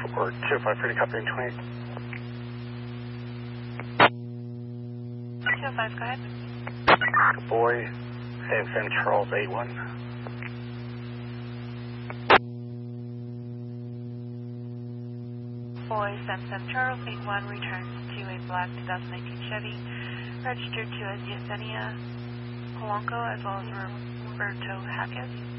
or 205 pretty copy 20. 205, go ahead. Boy, San Charles 81. Boy, Sam Charles 81 returns to a black 2019 Chevy, registered to as Yesenia Polanco as well as Roberto Hackett.